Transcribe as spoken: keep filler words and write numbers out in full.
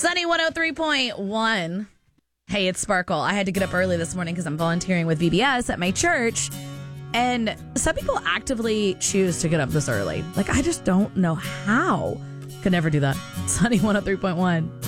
Sunny one oh three point one. Hey, it's Sparkle. I had to get up early this morning because I'm volunteering with V B S at my church. And some people actively choose to get up this early. Like, I just don't know how. Could never do that. Sunny one oh three point one.